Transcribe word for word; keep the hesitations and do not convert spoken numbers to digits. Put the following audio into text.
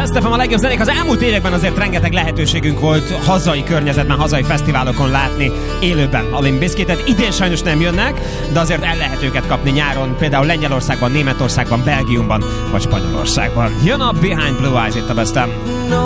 Last ef em a legjobb zenék. Az elmúlt években azért rengeteg lehetőségünk volt hazai környezetben, hazai fesztiválokon látni élőben a Limp Bizkitet. Idén sajnos nem jönnek, de azért el lehet őket kapni nyáron, például Lengyelországban, Németországban, Belgiumban vagy Spanyolországban. Jön a Behind Blue Eyes itt a Best of.